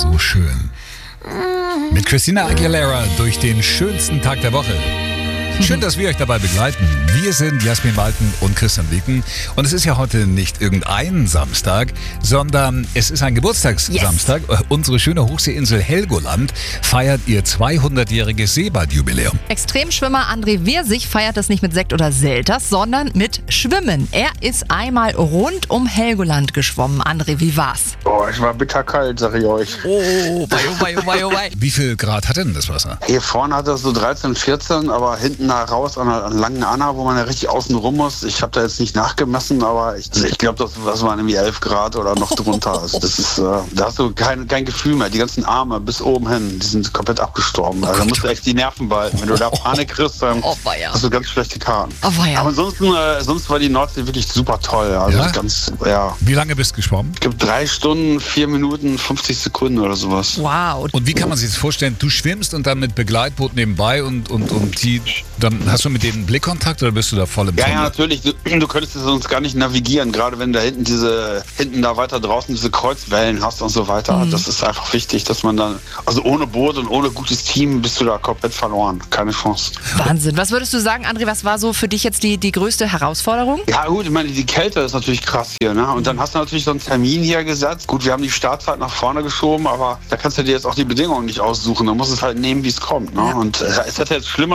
so schön. Mit Christina Aguilera durch den schönsten Tag der Woche. Schön, dass wir euch dabei begleiten. Wir sind Jasmin Walten und Christian Wieken. Und es ist ja heute nicht irgendein Samstag, sondern es ist ein Geburtstagssamstag. Yes. Unsere schöne Hochseeinsel Helgoland feiert ihr 200-jähriges Seebadjubiläum. Extremschwimmer André Wirsig feiert das nicht mit Sekt oder Selters, sondern mit Schwimmen. Er ist einmal rund um Helgoland geschwommen. André, wie war's? Oh, ich war bitterkalt, sag ich euch. Oh, wei. Wie viel Grad hat denn das Wasser? Hier vorne hat das so 13, 14, aber hinten da raus an der langen Anna, wo man ja richtig außen rum muss. Ich habe da jetzt nicht nachgemessen, aber ich glaube, das waren irgendwie 11 Grad oder noch drunter. Also das ist, da hast du kein Gefühl mehr. Die ganzen Arme bis oben hin, die sind komplett abgestorben. Also da musst du echt die Nerven behalten. Wenn du da Panik kriegst, dann hast du ganz schlechte Karten. Aber sonst war die Nordsee wirklich super toll. Also ja? Wie lange bist du geschwommen? Ich glaube 3 Stunden, 4 Minuten, 50 Sekunden oder sowas. Wow. Und wie kann man sich das vorstellen? Du schwimmst und dann mit Begleitboot nebenbei und die, dann hast du mit denen Blickkontakt oder bist du da voll im Tunnel? Ja, natürlich. Du könntest sonst gar nicht navigieren, gerade wenn da hinten da weiter draußen diese Kreuzwellen hast und so weiter. Das ist einfach wichtig, dass man dann, also ohne Boot und ohne gutes Team bist du da komplett verloren. Keine Chance. Wahnsinn. Was würdest du sagen, André, was war so für dich jetzt die größte Herausforderung? Ja gut, ich meine, die Kälte ist natürlich krass hier, ne? Und dann hast du natürlich so einen Termin hier gesetzt. Gut, wir haben die Startzeit nach vorne geschoben, aber da kannst du dir jetzt auch die Bedingungen nicht aussuchen. Da musst du es halt nehmen, wie es kommt, ne? Ja. Und es hätte jetzt schlimmer